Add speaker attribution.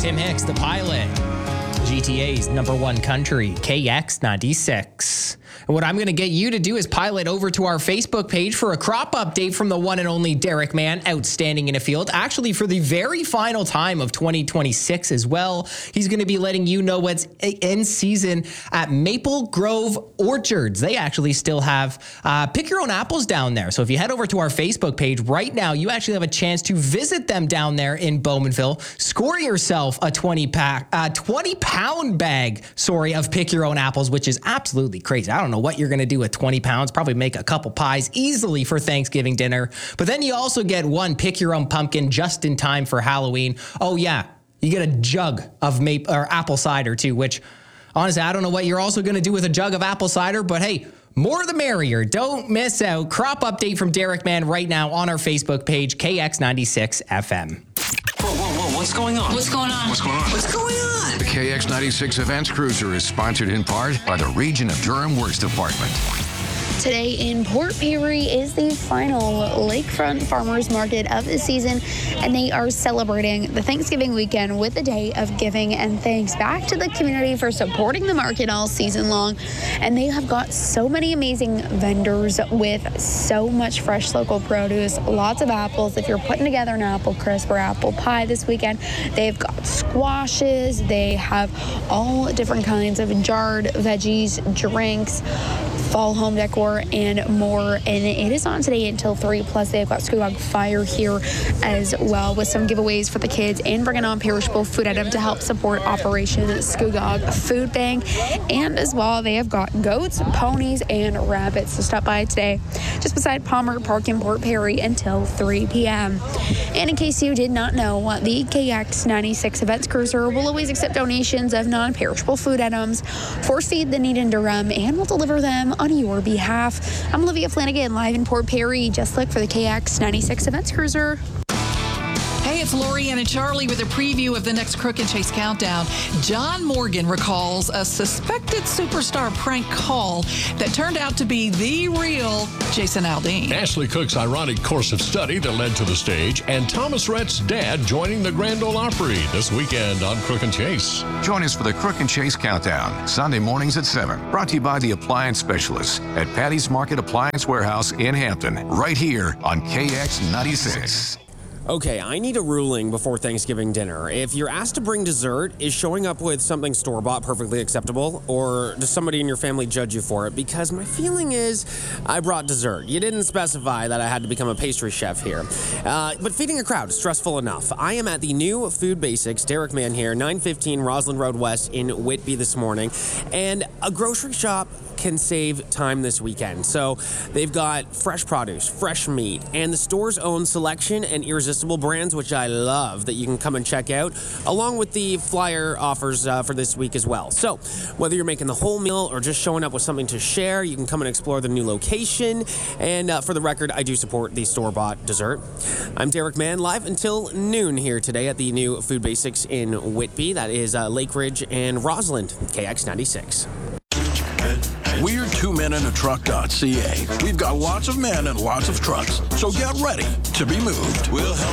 Speaker 1: Tim Hicks, the pilot. GTA's number one country, KX96. And what I'm going to get you to do is pilot over to our Facebook page for a crop update from the one and only Derek Mann, outstanding in a field. Actually, for the very final time of 2026 as well. He's going to be letting you know what's in season at Maple Grove Orchards. They actually still have pick your own apples down there. So if you head over to our Facebook page right now, you actually have a chance to visit them down there in Bowmanville. Score yourself a 20-pound bag, of pick your own apples, which is absolutely crazy. I don't know what you're going to do with 20 pounds. Probably make a couple pies easily for Thanksgiving dinner. But then you also get one pick your own pumpkin just in time for Halloween. Oh yeah, you get a jug of apple cider too, which honestly, I don't know what you're also going to do with a jug of apple cider, but hey, more the merrier. Don't miss out. Crop update from Derek Mann right now on our Facebook page, KX96 FM.
Speaker 2: Whoa, what's going on?
Speaker 3: What's going on?
Speaker 2: What's going on?
Speaker 3: What's going on?
Speaker 4: The KX96 Events Cruiser is sponsored in part by the Region of Durham Works Department.
Speaker 5: Today in Port Perry is the final Lakefront Farmers Market of the season, and they are celebrating the Thanksgiving weekend with a day of giving and thanks back to the community for supporting the market all season long. And they have got so many amazing vendors with so much fresh local produce, lots of apples. If you're putting together an apple crisp or apple pie this weekend, they've got squashes, they have all different kinds of jarred veggies, drinks, fall home decor, and more. And it is on today until 3. Plus, they've got Scugog Fire here as well with some giveaways for the kids and bringing on perishable food item to help support Operation Scugog Food Bank. And as well, they have got goats, ponies, and rabbits. So stop by today just beside Palmer Park in Port Perry until 3 p.m. And in case you did not know, the KX96 Events Cruiser will always accept donations of non-perishable food items for Feed the Need in Durham and will deliver them on your behalf. I'm Olivia Flanagan, live in Port Perry. Just look for the KX96 Events Cruiser.
Speaker 3: Hey, it's Lori and Charlie with a preview of the next Crook and Chase Countdown. John Morgan recalls a suspected superstar prank call that turned out to be the real Jason Aldean.
Speaker 6: Ashley Cook's ironic course of study that led to the stage, and Thomas Rhett's dad joining the Grand Ole Opry this weekend on Crook and Chase.
Speaker 4: Join us for the Crook and Chase Countdown, Sunday mornings at 7. Brought to you by the Appliance Specialists at Patty's Market Appliance Warehouse in Hampton, right here on KX96.
Speaker 7: Okay, I need a ruling before Thanksgiving dinner. If you're asked to bring dessert, is showing up with something store-bought perfectly acceptable? Or does somebody in your family judge you for it? Because my feeling is I brought dessert. You didn't specify that I had to become a pastry chef here. But feeding a crowd is stressful enough. I am at the new Food Basics, Derek Mann here, 915 Roslyn Road West in Whitby this morning. And a grocery shop can save time this weekend. So they've got fresh produce, fresh meat, and the store's own selection and irresistible brands, which I love, that you can come and check out, along with the flyer offers for this week as well. So whether you're making the whole meal or just showing up with something to share, you can come and explore the new location. And for the record, I do support the store-bought dessert. I'm Derek Mann, live until noon here today at the new Food Basics in Whitby. That is Lake Ridge and Roslyn, KX96.
Speaker 8: We're twomeninaTruck.ca. We've got lots of men and lots of trucks, so get ready to be moved. We'll help